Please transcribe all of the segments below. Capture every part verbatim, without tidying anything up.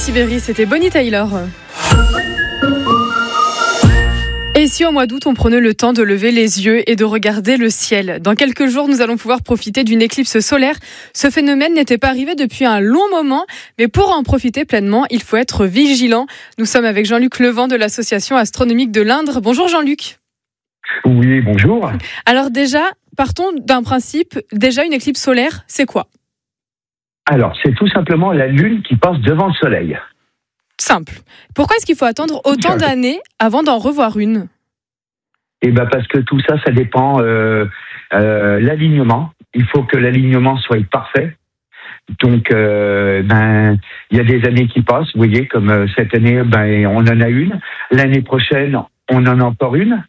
Sibérie, c'était Bonnie Tyler. Et si au mois d'août, on prenait le temps de lever les yeux et de regarder le ciel ? Dans quelques jours, nous allons pouvoir profiter d'une éclipse solaire. Ce phénomène n'était pas arrivé depuis un long moment, mais pour en profiter pleinement, il faut être vigilant. Nous sommes avec Jean-Luc Levent de l'Association astronomique de l'Indre. Bonjour Jean-Luc. Oui, bonjour. Alors déjà, partons d'un principe. Déjà, une éclipse solaire, c'est quoi ? Alors, c'est tout simplement la Lune qui passe devant le Soleil. Simple. Pourquoi est-ce qu'il faut attendre autant d'années avant d'en revoir une ? Eh ben parce que tout ça, ça dépend euh, euh, l'alignement. Il faut que l'alignement soit parfait. Donc, euh, ben, il y a des années qui passent. Vous voyez, comme euh, cette année, ben, on en a une. L'année prochaine, on en a encore une.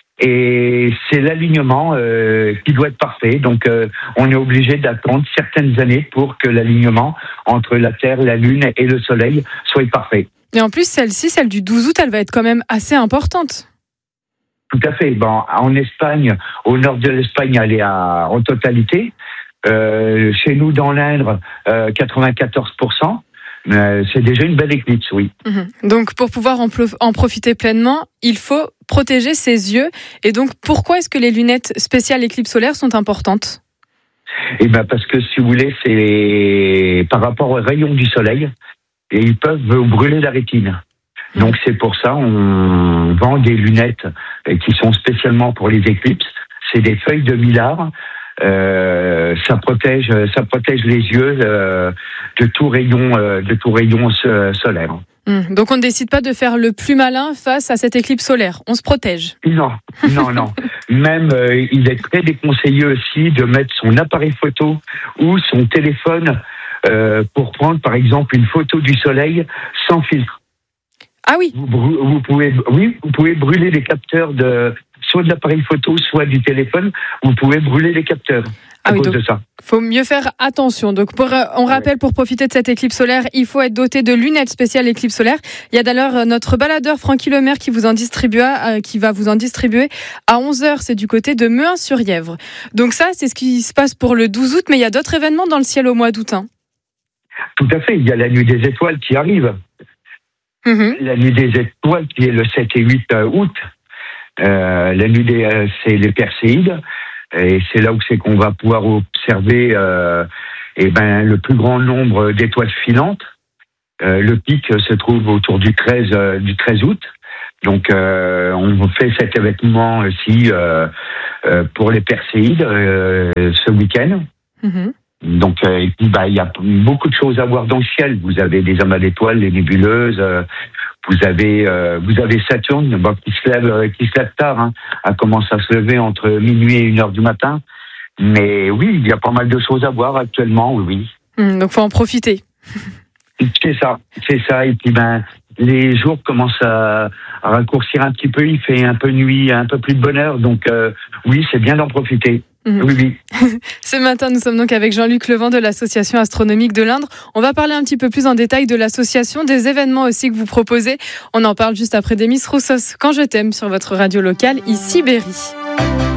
Et c'est l'alignement euh, qui doit être parfait. Donc, euh, on est obligé d'attendre certaines années pour que l'alignement entre la Terre, la Lune et le Soleil soit parfait. Et en plus, celle-ci, celle du douze août, elle va être quand même assez importante. Tout à fait. Bon, en Espagne, au nord de l'Espagne, elle est à, en totalité. Euh, chez nous, dans l'Indre, euh, quatre-vingt-quatorze pour cent. Euh, c'est déjà une belle éclipse, oui. Mmh. Donc, pour pouvoir en, plo- en profiter pleinement, il faut protéger ses yeux. Et donc, pourquoi est-ce que les lunettes spéciales éclipse solaire sont importantes ? Eh ben, parce que, si vous voulez, c'est par rapport aux rayons du soleil, et ils peuvent vous brûler la rétine. Mmh. Donc, c'est pour ça on vend des lunettes qui sont spécialement pour les éclipses. C'est des feuilles de millard. Euh, ça protège, ça protège les yeux euh, de tout rayon, euh, de tout rayon so- solaire. Mmh. Donc on ne décide pas de faire le plus malin face à cette éclipse solaire. On se protège. Non, non, non. Même, euh, il est très déconseillé aussi de mettre son appareil photo ou son téléphone euh, pour prendre, par exemple, une photo du soleil sans filtre. Ah oui. Vous, vous pouvez, oui, vous pouvez brûler les capteurs de soit de l'appareil photo, soit du téléphone. Vous pouvez brûler les capteurs à ah oui, cause donc, de ça. Faut mieux faire attention. Donc, pour, on rappelle, pour profiter de cette éclipse solaire, il faut être doté de lunettes spéciales éclipse solaire. Il y a d'ailleurs notre baladeur Francky Lemaire qui vous en distribua, euh, qui va vous en distribuer à onze heures. C'est du côté de Mehun-sur-Yèvre. Donc ça, c'est ce qui se passe pour le douze août, mais il y a d'autres événements dans le ciel au mois d'août. Hein. Tout à fait. Il y a la nuit des étoiles qui arrive. Mmh. La nuit des étoiles qui est le sept et huit août. Euh, la nuit des, euh, c'est les Perséides. Et c'est là où c'est qu'on va pouvoir observer euh, eh ben, le plus grand nombre d'étoiles filantes. Euh, le pic se trouve autour du treize, euh, du treize août. Donc, euh, on fait cet événement aussi euh, euh, pour les Perséides euh, ce week-end. Mmh. Donc, euh, et puis, bah, il y a beaucoup de choses à voir dans le ciel. Vous avez des amas d'étoiles, les nébuleuses. Euh, vous avez, euh, vous avez Saturne, bah, qui se lève, euh, qui se lève tard. Hein, elle commence à se lever entre minuit et une heure du matin. Mais oui, il y a pas mal de choses à voir actuellement. Oui. Mmh, donc, faut en profiter. C'est ça, c'est ça. Et puis, ben, les jours commencent à, à raccourcir un petit peu. Il fait un peu nuit, un peu plus de bonheur. Donc, euh, oui, c'est bien d'en profiter. Mmh. Oui, oui. Ce matin, nous sommes donc avec Jean-Luc Levent de l'Association astronomique de l'Indre. On va parler un petit peu plus en détail de l'association, des événements aussi que vous proposez. On en parle juste après Demis Roussos, Quand je t'aime, sur votre radio locale, ici Berry.